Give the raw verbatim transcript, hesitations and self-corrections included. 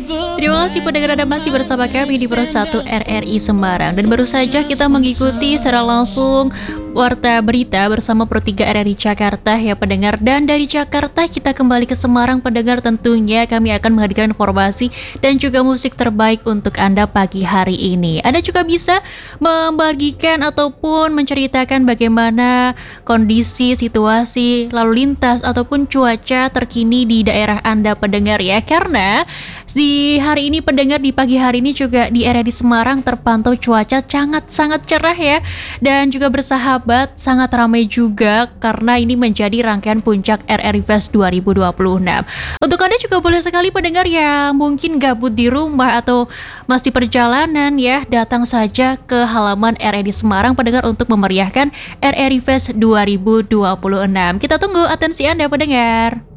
Terima kasih pendengar, Anda masih bersama kami di Pro satu R R I Semarang. Dan baru saja kita mengikuti secara langsung Warta Berita bersama Pro tiga R R I Jakarta ya pendengar. Dan dari Jakarta kita kembali ke Semarang pendengar, tentunya kami akan menghadirkan informasi dan juga musik terbaik untuk Anda pagi hari ini. Anda juga bisa membagikan ataupun menceritakan bagaimana kondisi, situasi, lalu lintas ataupun cuaca terkini di daerah Anda pendengar ya. Karena di hari ini pendengar, di pagi hari ini juga di area di Semarang terpantau cuaca sangat sangat cerah ya, dan juga bersahabat, sangat ramai juga karena ini menjadi rangkaian puncak R R I Fest dua ribu dua puluh enam. Untuk Anda juga boleh sekali pendengar yang mungkin gabut di rumah atau masih perjalanan ya, datang saja ke halaman R R I Semarang pendengar untuk memeriahkan R R I Fest dua ribu dua puluh enam. Kita tunggu atensi Anda pendengar.